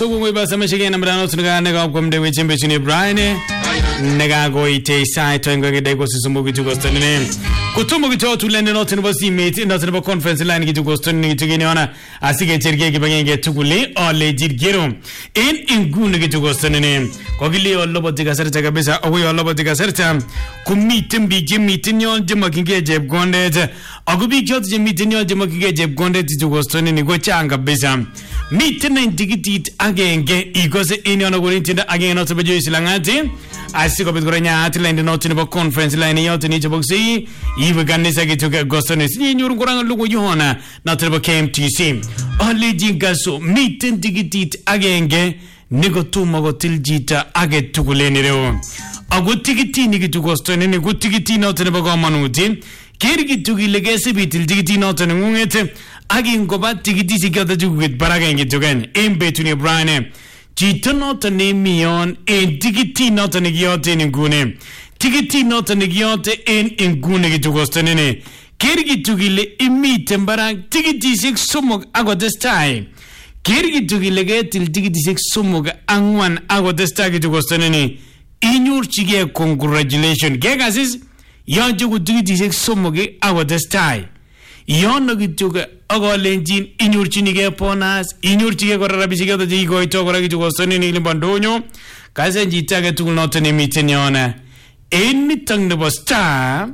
Sogo basa mashige na mrano tunaga nega kwa mdewe chembe chini Brian nega go ite sai twengo gede ko susumu gitu ko stanene kutumu gitu tulende no tene basi meet na tene conference line gitu ko stanene gitu gene wana asige cherge ke bangenge tukuli ole jirgero in ingune gitu ko stanene ko gili ollo botiga serta kabisa owi ollo botiga serta kumitin bi gemitin yol jema kinge jeb gondet agubi jot jemitin yol jema kinge jeb gondet gitu ko stanene go changa bisa mitin intigitit agenge igose ini ono gurintinda agenge no tbejo isilangati asiko bitgoranya atlende no tine conference line yote ni boxi iwe ganisa gituke gostone sinye nyuru ngoranga lugo yona na tine KMTC oli jingaso mitin tigitit agenge nigo tumo tiljita age tukuleni reo agu tigiti ni gitugostone ni gutigiti no tine manuti kirgi tugilege bitil tigiti no tine ngungete agi ngoba tigiti sikata jugit baraga ngitugen embetuni Brian Chito not ne mion en tigiti not ne giote in gune. Tigiti not ne giote en gune gitugostanene. Kirgi tugile imitembara tigiti sik sumog agodestai. Kirgi tugile getil tigiti sik sumog angwan agodestai gitugostanene. Inyur chige congratulation. Gegasis yon jugu tigiti sik sumog agodestai. Yon no gituga ogolenjin inyurchinige ponas inyurchige korabishige to jigo ito koragi gostone ni limbandonyo kaze jitage tugul notene mitenyona enitang nebo star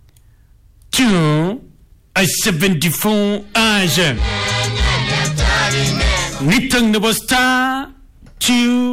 274 age nitang nebo star 2